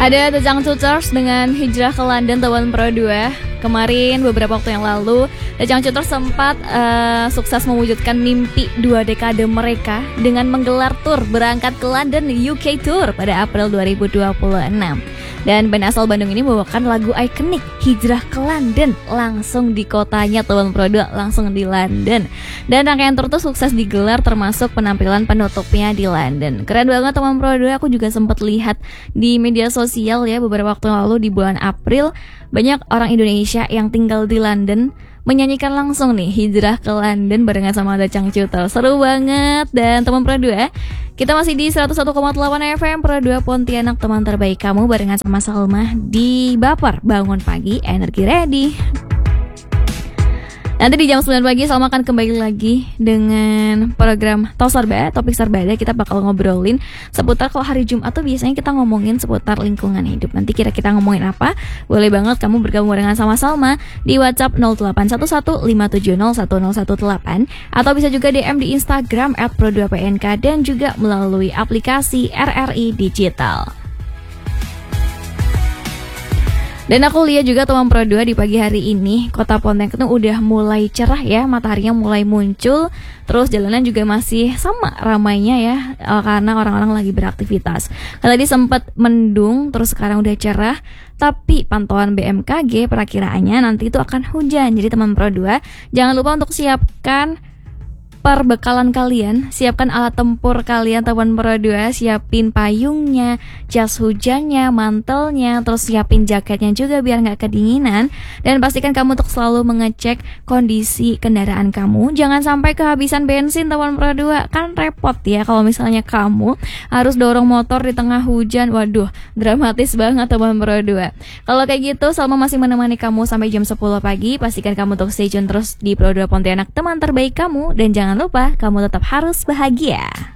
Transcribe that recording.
Ada The Jungkook dengan Hijrah ke London tahun Pro 2. Kemarin beberapa waktu yang lalu The Jungkook sempat sukses mewujudkan mimpi 2 dekade mereka dengan menggelar tur berangkat ke London UK Tour pada April 2026. Dan band asal Bandung ini membawakan lagu ikonik Hijrah ke London langsung di kotanya tahun Pro 2, langsung di London. Dan rangkaian tur itu sukses digelar termasuk penampilan penutupnya di London. Keren banget teman Pro 2, aku juga sempat lihat di media sosial ya beberapa waktu lalu di bulan April banyak orang Indonesia yang tinggal di London menyanyikan langsung nih Hijrah ke London barengan sama The Jungkook. Seru banget. Dan teman Pro 2, kita masih di 101,8 FM Pro 2 Pontianak, teman terbaik kamu barengan sama Salma di Baper Bangun Pagi Energi Ready. Nanti di jam 9 pagi Salma akan kembali lagi dengan program Topik Serbada. Kita bakal ngobrolin seputar, kalau hari Jumat tuh biasanya kita ngomongin seputar lingkungan hidup. Nanti kira-kira ngomongin apa? Boleh banget kamu bergabung dengan sama Salma di WhatsApp 081157010118 atau bisa juga DM di Instagram @pro2pnk dan juga melalui aplikasi RRI Digital. Dan aku lihat juga teman Pro 2 di pagi hari ini Kota Pontianak itu udah mulai cerah ya, mataharinya mulai muncul. Terus jalanan juga masih sama ramainya ya, karena orang-orang lagi beraktivitas. Tadi sempat mendung, terus sekarang udah cerah. Tapi pantauan BMKG perakiraannya nanti itu akan hujan. Jadi teman Pro 2, jangan lupa untuk siapkan perbekalan kalian, siapkan alat tempur kalian teman Pro 2, siapin payungnya, jas hujannya, mantelnya, terus siapin jaketnya juga biar nggak kedinginan. Dan pastikan kamu untuk selalu mengecek kondisi kendaraan kamu, jangan sampai kehabisan bensin teman Pro 2, kan repot ya kalau misalnya kamu harus dorong motor di tengah hujan. Waduh, dramatis banget teman Pro 2. Kalau kayak gitu, Salma masih menemani kamu sampai jam 10 pagi. Pastikan kamu untuk stay tune terus di Pro 2 Pontianak, teman terbaik kamu. Dan jangan lupa, kamu tetap harus bahagia.